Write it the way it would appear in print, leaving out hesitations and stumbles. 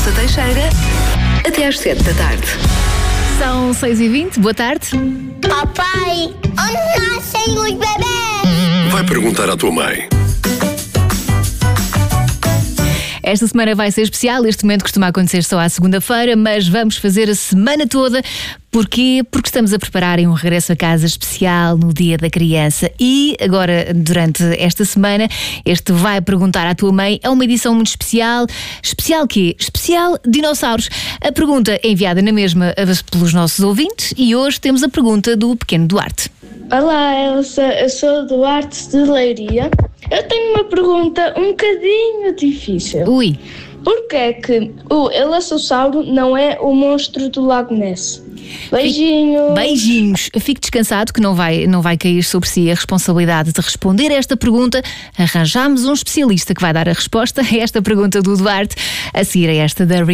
Elsa Teixeira, até às 7 da tarde. São 6h20, boa tarde. Papai, onde nascem os bebés? Vai perguntar à tua mãe. Esta semana vai ser especial, este momento costuma acontecer só à segunda-feira, mas vamos fazer a semana toda. Porquê? Porque estamos a preparar um regresso a casa especial no Dia da Criança. E agora, durante esta semana, este Vai Perguntar à Tua Mãe é uma edição muito especial. Especial quê? Especial dinossauros. A pergunta é enviada na mesma pelos nossos ouvintes e hoje temos a pergunta do pequeno Duarte. Olá Elsa, eu sou o Duarte de Leiria. Eu tenho uma pergunta um bocadinho difícil. Ui. Porquê é que o Elassauro não é o monstro do Lago Ness? Beijinhos. Beijinhos. Fique descansado que não vai cair sobre si a responsabilidade de responder a esta pergunta. Arranjámos um especialista que vai dar a resposta a esta pergunta do Duarte a seguir a esta da